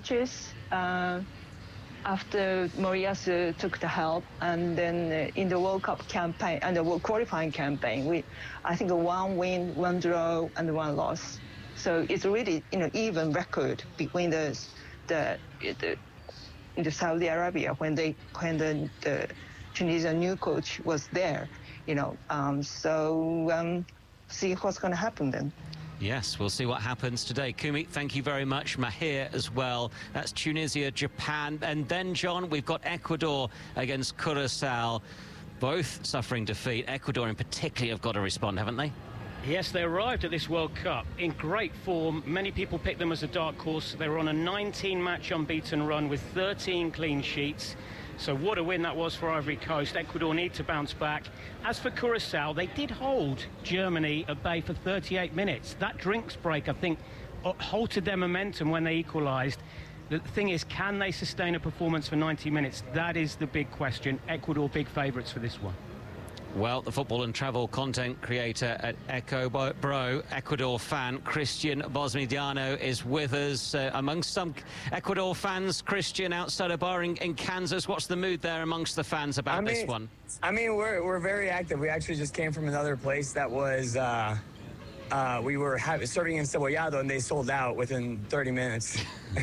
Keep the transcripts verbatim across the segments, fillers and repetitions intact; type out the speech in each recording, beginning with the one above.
matches uh, after Moriyasu took the help, and then uh, in the World Cup campaign and the World qualifying campaign, we I think one win, one draw, and one loss. So it's really you know even record between the the the, the Saudi Arabia when they when the, the Tunisian new coach was there. You know, um, so um, see what's going to happen then. Yes, we'll see what happens today. Kumi, thank you very much. Mahir as well. That's Tunisia, Japan. And then, John, we've got Ecuador against Curacao, both suffering defeat. Ecuador in particular have got to respond, haven't they? Yes, they arrived at this World Cup in great form. Many people picked them as a dark horse. They were on a nineteen match unbeaten run with thirteen clean sheets. So what a win that was for Ivory Coast. Ecuador need to bounce back. As for Curacao, they did hold Germany at bay for thirty-eight minutes. That drinks break, I think, halted their momentum when they equalised. The thing is, can they sustain a performance for ninety minutes? That is the big question. Ecuador big favourites for this one. Well, the football and travel content creator at Echo Bro, Ecuador fan, Christian Bosmidiano is with us. Uh, amongst some Ecuador fans, Christian, outside a bar in, in Kansas, what's the mood there amongst the fans about I mean, this one? I mean, we're, we're very active. We actually just came from another place that was, uh, uh, we were having, serving in Cebollado, and they sold out within thirty minutes.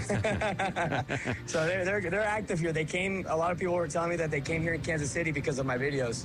So they're, they're, they're active here. They came, a lot of people were telling me that they came here in Kansas City because of my videos.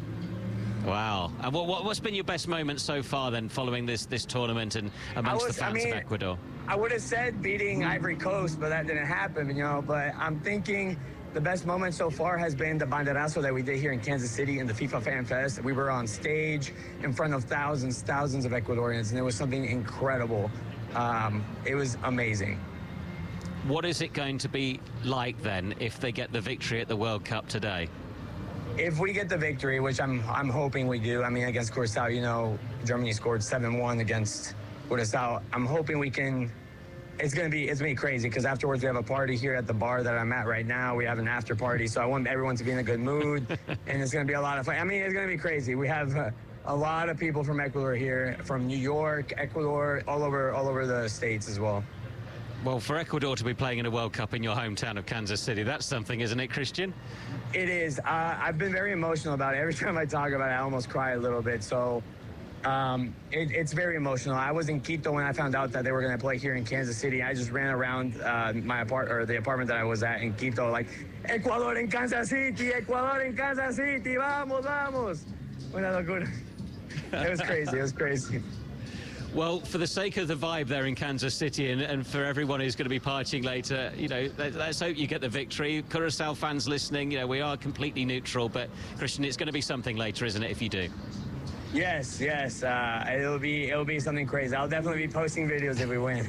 Wow. And what, what, what's been your best moment so far, then, following this this tournament and amongst was, the fans I mean, of Ecuador? I would have said beating Ivory Coast, but that didn't happen, you know. But I'm thinking the best moment so far has been the banderazo that we did here in Kansas City in the FIFA Fan Fest. We were on stage in front of thousands, thousands of Ecuadorians, and it was something incredible. Um, it was amazing. What is it going to be like, then, if they get the victory at the World Cup today? If we get the victory, which I'm I'm hoping we do, I mean, against Curacao, you know, Germany scored seven one against Curacao. I'm hoping we can, it's going to be, it's going to be crazy, because afterwards we have a party here at the bar that I'm at right now. We have an after party, so I want everyone to be in a good mood, and it's going to be a lot of fun. I mean, it's going to be crazy. We have uh, a lot of people from Ecuador here, from New York, Ecuador, all over, all over the States as well. Well, for Ecuador to be playing in a World Cup in your hometown of Kansas City, that's something, isn't it, Christian? It is. Uh, I've been very emotional about it. Every time I talk about it, I almost cry a little bit. So um, it, it's very emotional. I was in Quito when I found out that they were going to play here in Kansas City. I just ran around uh, my apart or the apartment that I was at in Quito, like, Ecuador en Kansas City, Ecuador en Kansas City, vamos, vamos. Una locura. It was crazy. It was crazy. Well, for the sake of the vibe there in Kansas City, and, and for everyone who's going to be partying later, you know, let, let's hope you get the victory. Curacao fans listening, you know, we are completely neutral, but Christian, it's going to be something later, isn't it, if you do? Yes, yes. Uh, it'll be it'll be something crazy. I'll definitely be posting videos if we win.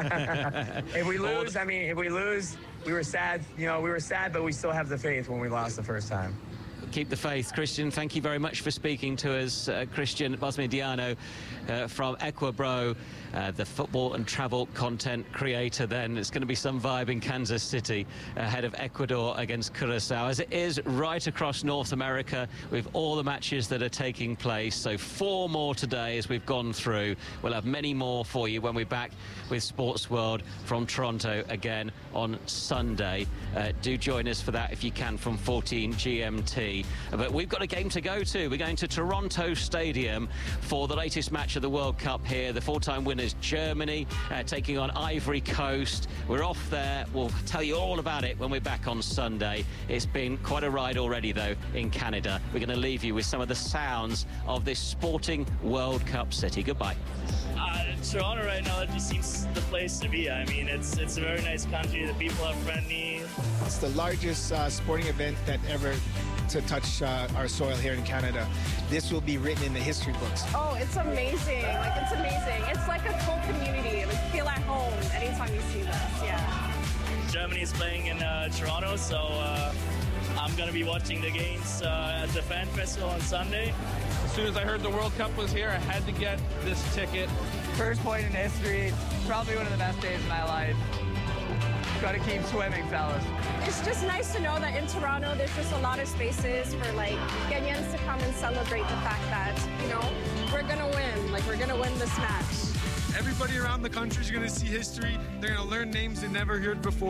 If we lose, I mean, if we lose, we were sad. You know, we were sad, but we still have the faith when we lost the first time. Keep the faith. Christian, thank you very much for speaking to us. Uh, Christian Bosmidiano uh, from Equabro, uh, the football and travel content creator then. It's going to be some vibe in Kansas City ahead of Ecuador against Curacao, as it is right across North America with all the matches that are taking place. So four more today as we've gone through. We'll have many more for you when we're back with Sports World from Toronto again on Sunday. Uh, do join us for that if you can from fourteen G M T. But we've got a game to go to. We're going to Toronto Stadium for the latest match of the World Cup here. The four-time winners, Germany, uh, taking on Ivory Coast. We're off there. We'll tell you all about it when we're back on Sunday. It's been quite a ride already, though, in Canada. We're going to leave you with some of the sounds of this sporting World Cup city. Goodbye. Uh, Toronto right now, it just seems the place to be. I mean, it's it's a very nice country. The people are friendly. It's the largest uh, sporting event that ever to touch uh, our soil here in Canada. This will be written in the history books. Oh, it's amazing. Like, it's amazing. It's like a whole community. Like, feel at home anytime you see this, yeah. Germany is playing in uh, Toronto, so uh, I'm going to be watching the games uh, at the Fan Festival on Sunday. As soon as I heard the World Cup was here, I had to get this ticket. First point in history, probably one of the best days of my life. Gotta keep swimming, fellas. It's just nice to know that in Toronto, there's just a lot of spaces for, like, Kenyans to come and celebrate the fact that, you know, we're gonna win. Like, we're gonna win this match. Everybody around the country is gonna see history. They're gonna learn names they never heard before.